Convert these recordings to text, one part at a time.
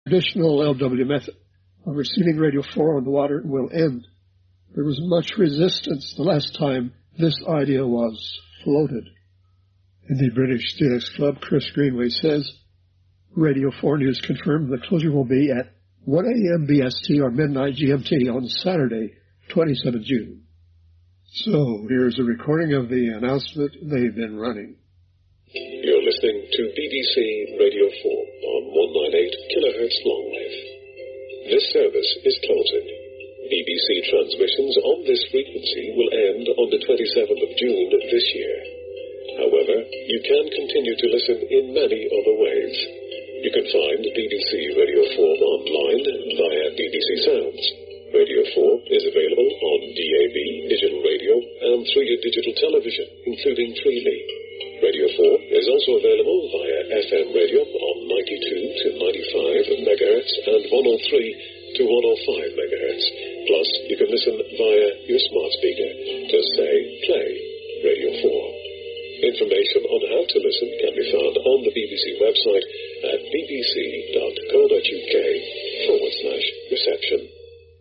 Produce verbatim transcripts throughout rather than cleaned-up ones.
traditional L W method of receiving Radio four on the water will end. There was much resistance the last time this idea was floated. In the British Steelix Club, Chris Greenway says, Radio four News confirmed the closure will be at one a.m. B S T or midnight G M T on Saturday, twenty-seventh of June. So, here's a recording of the announcement they've been running. You're listening to B B C Radio four on one ninety-eight kilohertz longwave. This service is closing. B B C transmissions on this frequency will end on the twenty-seventh of June this year. However, you can continue to listen in many other ways. You can find B B C Radio four online via B B C Sounds. Radio four is available on D A B, digital radio, and through your digital television, including three D. Radio four is also available via F M radio on ninety-two to ninety-five megahertz and one oh three to one oh five megahertz. Plus, you can listen via your smart speaker. Just say, play Radio four. Information on how to listen can be found on the B B C website at bbc.co.uk forward slash reception.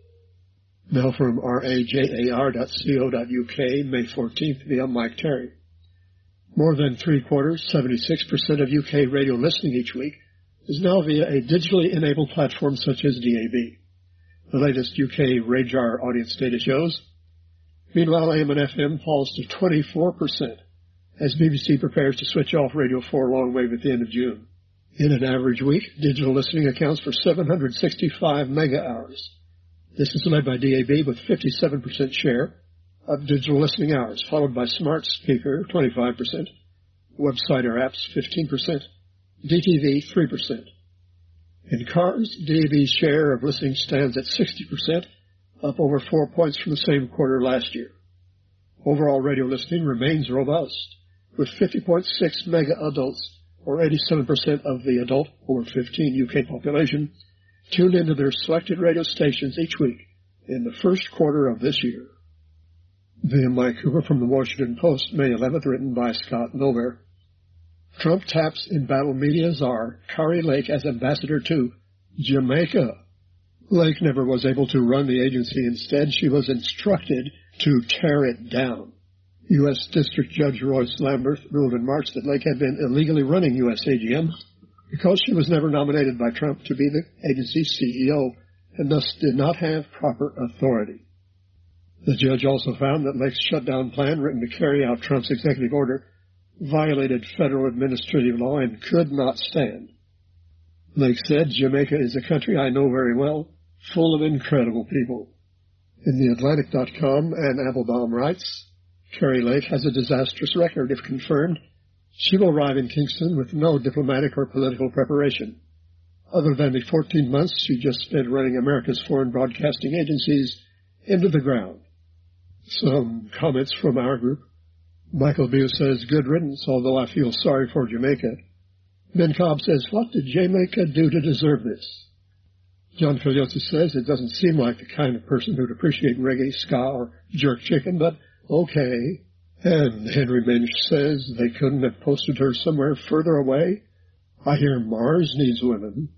Now from rajar dot co dot uk, May fourteenth, via Mike Terry. More than three-quarters, seventy-six percent of U K radio listening each week is now via a digitally enabled platform such as D A B. The latest U K RAJAR audience data shows. Meanwhile, A M and F M falls to twenty-four percent as B B C prepares to switch off Radio four longwave at the end of June. In an average week, digital listening accounts for seven hundred sixty-five mega-hours. This is led by D A B with fifty-seven percent share of digital listening hours, followed by smart speaker, twenty-five percent, website or apps, fifteen percent, D T V, three percent. In cars, D A B's share of listening stands at sixty percent, up over four points from the same quarter last year. Overall radio listening remains robust, with fifty point six mega adults, or eighty-seven percent of the adult over fifteen U K population, tuned into their selected radio stations each week in the first quarter of this year. Via Mike Cooper from the Washington Post, May eleventh, written by Scott Nover. Trump taps embattled media czar Kari Lake as ambassador to Jamaica. Lake never was able to run the agency. Instead, she was instructed to tear it down. U S District Judge Royce Lamberth ruled in March that Lake had been illegally running U S A G M because she was never nominated by Trump to be the agency's C E O and thus did not have proper authority. The judge also found that Lake's shutdown plan, written to carry out Trump's executive order, violated federal administrative law and could not stand. Lake said, Jamaica is a country I know very well, full of incredible people. In the Atlantic dot com, Ann Applebaum writes, Kari Lake has a disastrous record. If confirmed, she will arrive in Kingston with no diplomatic or political preparation, other than the fourteen months she just spent running America's foreign broadcasting agencies into the ground. Some comments from our group. Michael Bew says, good riddance, although I feel sorry for Jamaica. Ben Cobb says, what did Jamaica do to deserve this? John Filiosi says, it doesn't seem like the kind of person who'd appreciate reggae, ska, or jerk chicken, but okay. And Henry Minch says they couldn't have posted her somewhere further away. I hear Mars needs women.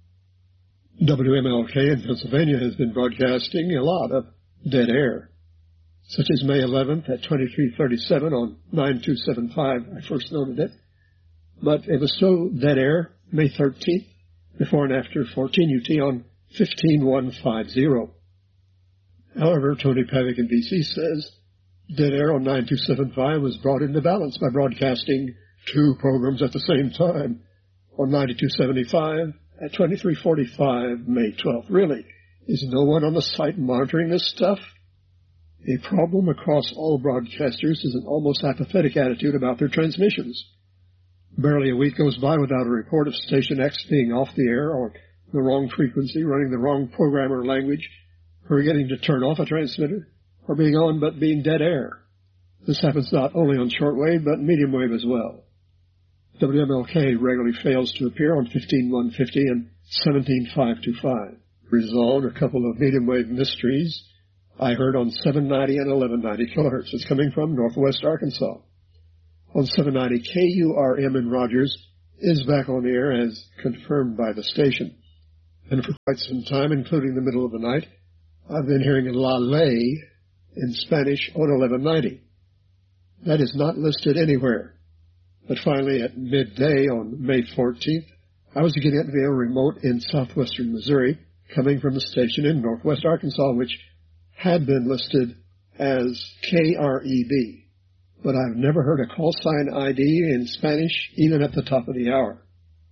W M L K in Pennsylvania has been broadcasting a lot of dead air, such as May eleventh at twenty-three thirty-seven on nine two seven five. I first noted it. But it was still dead air May thirteenth, before and after fourteen U T on fifteen one fifty. However, Tony Pavick in B C says dead air on nine two seven five was brought into balance by broadcasting two programs at the same time on ninety-two seventy-five at twenty-three forty-five May twelfth. Really, is no one on the site monitoring this stuff? A problem across all broadcasters is an almost apathetic attitude about their transmissions. Barely a week goes by without a report of Station X being off the air or the wrong frequency, running the wrong program or language, forgetting to turn off a transmitter, or being on but being dead air. This happens not only on shortwave but medium wave as well. W M L K regularly fails to appear on fifteen one fifty and seventeen five twenty-five. Resolved a couple of medium wave mysteries I heard on seven ninety and eleven ninety kilohertz. It's coming from Northwest Arkansas. On seven ninety, K U R M in Rogers is back on the air as confirmed by the station. And for quite some time, including the middle of the night, I've been hearing La Ley in Spanish on eleven ninety. That is not listed anywhere. But finally, at midday on May fourteenth, I was getting it via remote in southwestern Missouri, coming from a station in northwest Arkansas, which had been listed as K R E B. But I've never heard a call sign I D in Spanish, even at the top of the hour.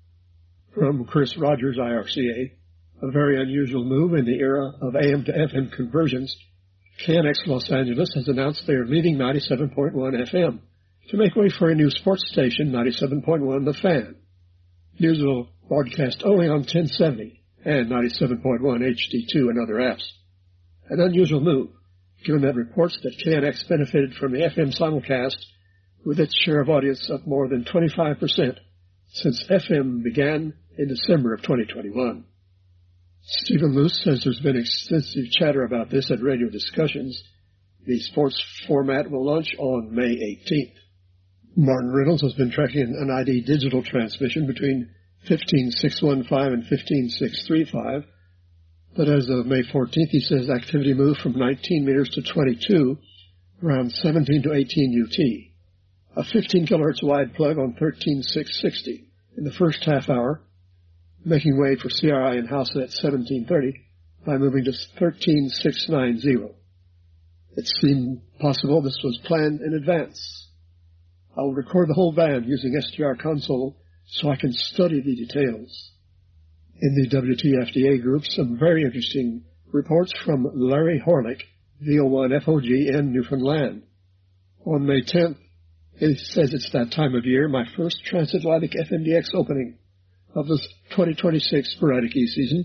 From Chris Rogers, I R C A, a very unusual move in the era of A M to F M conversions, K N X Los Angeles has announced they are leaving ninety-seven point one F M to make way for a new sports station, ninety-seven point one The Fan. News will broadcast only on ten seventy and ninety-seven point one H D two and other apps. An unusual move, given that reports that K N X benefited from the F M simulcast with its share of audience up more than twenty-five percent since F M began in December of twenty twenty-one. Stephen Luce says there's been extensive chatter about this at radio discussions. The sports format will launch on May eighteenth. Martin Reynolds has been tracking an I D digital transmission between fifteen six fifteen and fifteen six thirty-five, but as of May fourteenth, he says activity moved from nineteen meters to twenty-two, around seventeen to eighteen U T. A fifteen kilohertz wide plug on thirteen six sixty in the first half hour, making way for C R I in-house at seventeen thirty by moving to thirteen six ninety. It seemed possible this was planned in advance. I will record the whole band using S T R console so I can study the details. In the W T F D A group, some very interesting reports from Larry Horlick, V O one F O G in Newfoundland. On May tenth, it says it's that time of year, my first transatlantic F M D X opening of the twenty twenty-six sporadic E-season.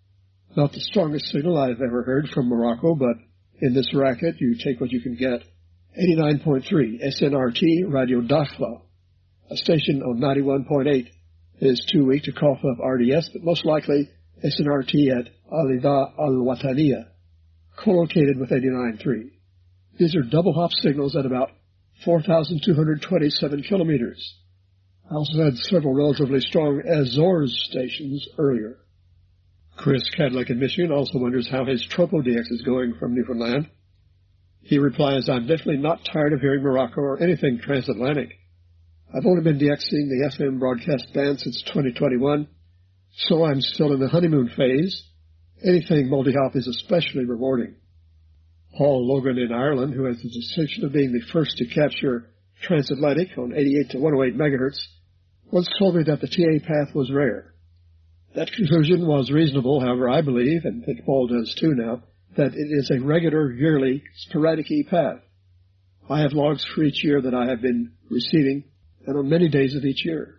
Not the strongest signal I've ever heard from Morocco, but in this racket, you take what you can get. eighty-nine point three S N R T Radio Dakhla. A station on ninety-one point eight is too weak to cough up R D S, but most likely S N R T at Alida Al-Wataniya, co-located with eighty-nine point three. These are double hop signals at about four thousand two hundred twenty-seven kilometers. I also had several relatively strong Azores stations earlier. Chris Cadlick in Michigan also wonders how his Tropo D X is going from Newfoundland. He replies, I'm definitely not tired of hearing Morocco or anything transatlantic. I've only been DXing the F M broadcast band since twenty twenty-one, so I'm still in the honeymoon phase. Anything multi-hop is especially rewarding. Paul Logan in Ireland, who has the distinction of being the first to capture transatlantic on eighty-eight to one oh eight megahertz, once told me that the T A path was rare. That conclusion was reasonable, however, I believe, and I think Paul does too now, that it is a regular, yearly, sporadic E-path. I have logs for each year that I have been receiving, and on many days of each year.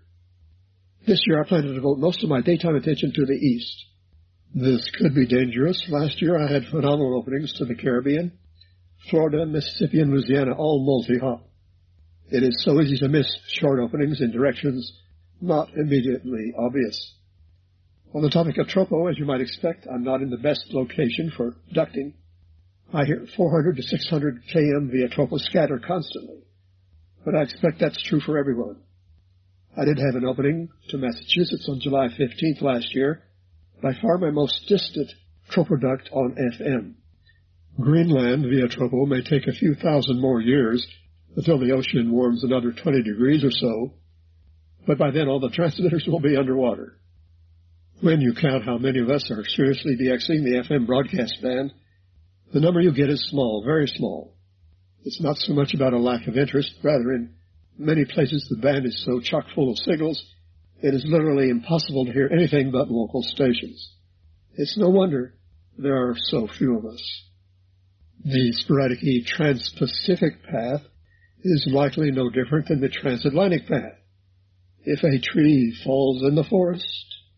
This year I plan to devote most of my daytime attention to the east. This could be dangerous. Last year I had phenomenal openings to the Caribbean, Florida, Mississippi, and Louisiana, all multi-hop. It is so easy to miss short openings in directions not immediately obvious. On the topic of Tropo, as you might expect, I'm not in the best location for ducting. I hear four hundred to six hundred K M via Tropo scatter constantly, but I expect that's true for everyone. I did have an opening to Massachusetts on July fifteenth last year, by far my most distant Tropo duct on F M. Greenland via Tropo may take a few thousand more years until the ocean warms another twenty degrees or so, but by then all the transmitters will be underwater. When you count how many of us are seriously DXing the F M broadcast band, the number you get is small, very small. It's not so much about a lack of interest, rather in many places the band is so chock full of signals, it is literally impossible to hear anything but local stations. It's no wonder there are so few of us. The sporadic E trans-Pacific path is likely no different than the transatlantic path. If a tree falls in the forest,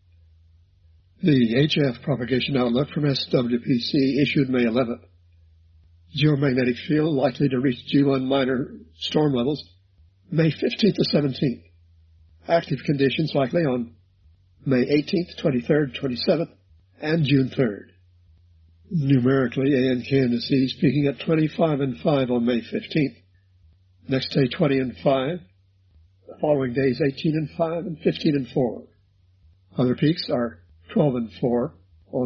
the H F propagation outlook from S W P C issued May eleventh. Geomagnetic field likely to reach G one minor storm levels May fifteenth to seventeenth. Active conditions likely on May eighteenth, twenty-third, twenty-seventh, and June third. Numerically, A N K indices peaking at twenty-five and five on May fifteenth. Next day, twenty and five. The following days, eighteen and five and fifteen and four. Other peaks are twelve and four,